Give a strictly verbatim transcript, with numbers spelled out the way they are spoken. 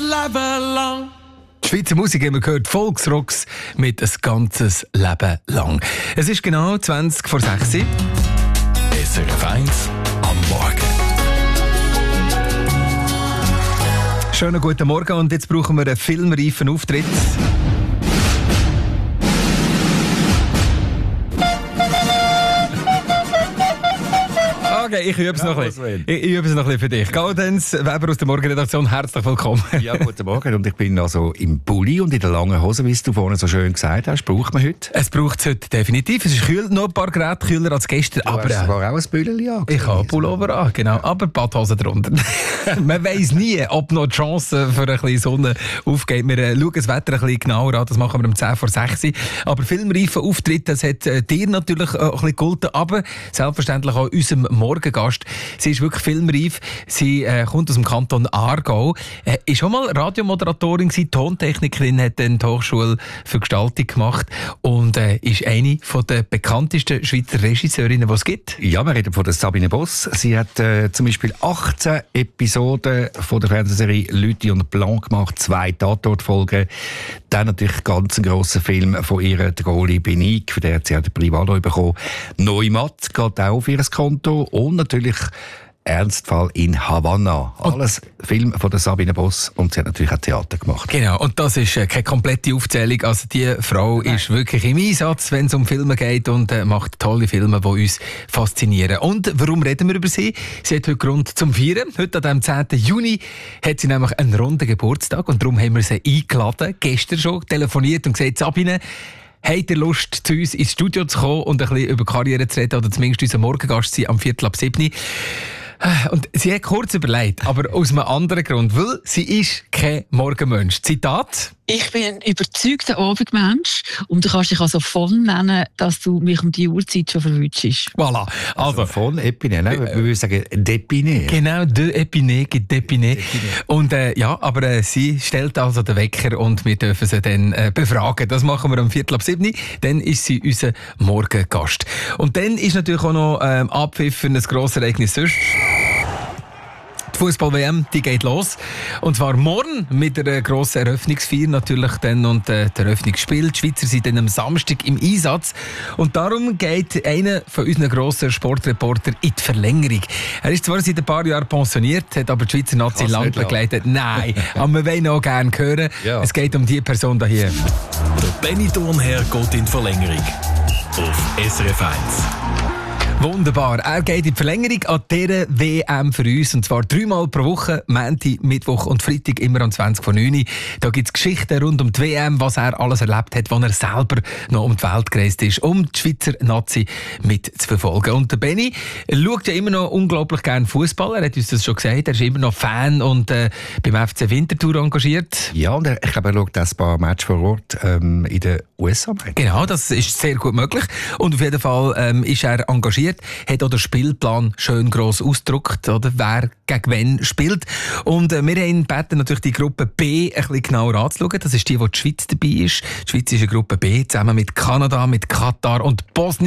Leben lang. Die Schweizer Musik haben wir gehört, Volksrocks mit ein ganzes Leben lang. Es ist genau zwanzig vor sechs. S R F eins am Morgen. Schönen guten Morgen und jetzt brauchen wir einen filmreifen Auftritt. Okay, ich übe es noch ein bisschen. Ich übe es noch ein bisschen für dich. Gaudenz Weber aus der Morgenredaktion, herzlich willkommen. Ja, guten Morgen. Und ich bin also im Pulli und in der langen Hose, wie du vorhin so schön gesagt hast. Braucht man heute? Es braucht es heute definitiv. Es ist kühl, noch ein paar Grad kühler als gestern. Du aber hast sogar auch ein Bülleli an. Ich habe Pullover an, genau. Aber Badhose drunter. Man weiss nie, ob noch die Chance für ein bisschen Sonne aufgeht. Wir äh, schauen das Wetter ein bisschen genauer an. Das machen wir um zehn vor sechs. Aber filmreifen Auftritt, das hat äh, dir natürlich auch ein bisschen geholfen. Aber selbstverständlich auch unserem Morgengast. Sie ist wirklich filmreif. Sie äh, kommt aus dem Kanton Aargau. Äh, ist schon mal Radiomoderatorin gewesen, Tontechnikerin, hat dann die Hochschule für Gestaltung gemacht und äh, ist eine von der bekanntesten Schweizer Regisseurinnen, die es gibt. Ja, wir reden von der Sabine Boss. Sie hat äh, zum Beispiel achtzehn Episoden von der Fernsehserie Lüthi und Blanc gemacht, zwei Tatortfolgen. Dann natürlich ganz einen grossen Film von ihr, Droli Benig, für den hat sie auch den Privalo bekommen. Neumatt geht auch auf ihr Konto und natürlich Ernstfall in Havanna. Alles Film von der Sabine Boss und sie hat natürlich auch Theater gemacht. Genau, und das ist äh, keine komplette Aufzählung. Also die Frau Nein. ist wirklich im Einsatz, wenn es um Filme geht und äh, macht tolle Filme, die uns faszinieren. Und warum reden wir über sie? Sie hat heute Grund zum Feiern. Heute an dem zehnten Juni hat sie nämlich einen runden Geburtstag und darum haben wir sie eingeladen, gestern schon telefoniert und gesagt, Sabine, habt ihr Lust, zu uns ins Studio zu kommen und ein bisschen über Karriere zu reden oder zumindest unser Morgengast sein am Viertel ab sieben? Und sie hat kurz überlegt, aber aus einem anderen Grund, weil sie ist kein Morgenmensch. Zitat: Ich bin ein überzeugter Abendmensch und du kannst dich also voll nennen, dass du mich um die Uhrzeit schon verwünschst. Voilà. Also, also von Epinay, ne? Wir würden sagen D'Epinay. Genau, de Epinay gibt D'Epinay. Und äh, ja, aber äh, sie stellt also den Wecker und wir dürfen sie dann äh, befragen. Das machen wir um Viertel ab sieben. Dann ist sie unser Morgengast. Und dann ist natürlich auch noch ähm, Abpfiff für ein grosses Ereignis sonst. Die Fußball-W M, die geht los. Und zwar morgen mit einer grossen Eröffnungsfeier natürlich dann und äh, das Eröffnungsspiel. Die Schweizer sind dann am Samstag im Einsatz. Und darum geht einer von unseren grossen Sportreportern in die Verlängerung. Er ist zwar seit ein paar Jahren pensioniert, hat aber die Schweizer Nazi Land begleitet. Nein, aber wir wollen auch gerne hören. Ja. Es geht um die Person hier. Der Benny Thurnherr geht in die Verlängerung. Auf S R F eins. Wunderbar. Er geht in die Verlängerung an dieser W M für uns. Und zwar dreimal pro Woche, Montag, Mittwoch und Freitag, immer um zwanzig vor neun. Da gibt es Geschichten rund um die W M, was er alles erlebt hat, als er selber noch um die Welt gereist ist, um die Schweizer Nazi mit zu verfolgen. Und der Benny schaut ja immer noch unglaublich gerne Fußball. Er hat uns das schon gesagt. Er ist immer noch Fan und äh, beim F C Winterthur engagiert. Ja, und er, ich glaube, er schaut ein paar Matches vor Ort ähm, in den U S A. Genau, das ist sehr gut möglich. Und auf jeden Fall ähm, ist er engagiert. Hat auch den Spielplan schön gross ausgedruckt, oder? Wer gegen wen spielt. Und äh, wir haben ihn gebeten, natürlich die Gruppe B ein bisschen genauer anzuschauen. Das ist die, wo die Schweiz dabei ist. Die Schweiz ist eine Gruppe B, zusammen mit Kanada, mit Katar und Bosnien.